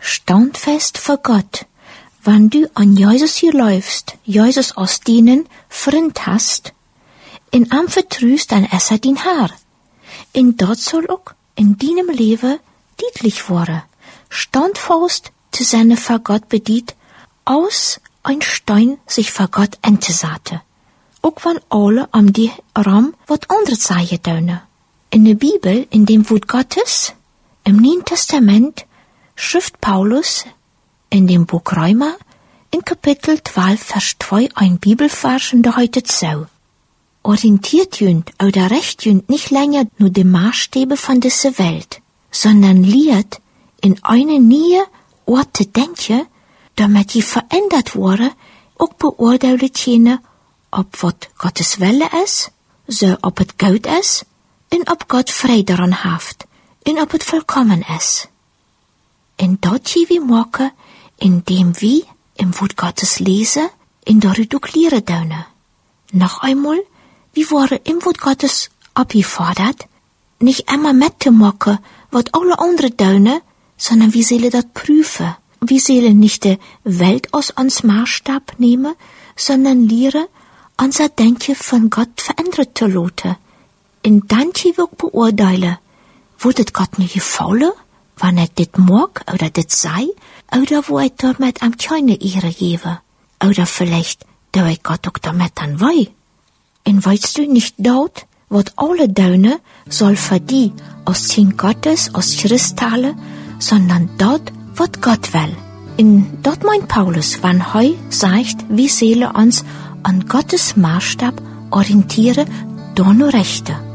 standfest vor Gott. Wenn du an Jesus hier läufst, Jesus aus dienen Freund hast, in am vertrüst dann er din Herr. In dort soll auch in deinem Leben deutlich worden, standfest zu seine vor Gott bedient, aus ein Stein sich vor Gott entesate. Auch wenn alle am die Ram wat andere Zeichen döne. In der Bibel, in dem Wort Gottes, im Neuen Testament, schrift Paulus in dem Buch Römer, in Kapitel 12, Vers 2, ein Bibelvers und da heute so. Orientiert jünd oder recht jünd nicht länger nur die Maßstäbe von dieser Welt, sondern lehrt in eine neue Art zu denken, damit die verändert wurde, auch beurteilt jene, ob wat Gottes Wille ist, so ob het gut ist, und ob Gott Freude daran haft, und ob het vollkommen ist. Und dort wir machen, indem wir im Wort Gottes lesen, in der Reduklieren dürfen. Noch einmal, wir waren im Wort Gottes abgefordert, nicht immer mitzumachen, was alle anderen tun, sondern wir sollen das prüfen. Wir sollen nicht die Welt als uns Maßstab nehmen, sondern lernen, unser Denken von Gott verändert zu lassen. Und dann wir auch beurteilen, wird Gott nicht gefallen, wenn dit mag oder dit sei, oder wo damit am keine Ehre geben. Oder vielleicht, da Gott auch damit dann wei. Und weißt du nicht dort, wat alle Döne soll für die aus Kind Gottes, aus Christale, sondern dort, wat Gott will. In dort meint Paulus, wann sagt, wie Seele uns an Gottes Maßstab orientiere, da nur Rechte.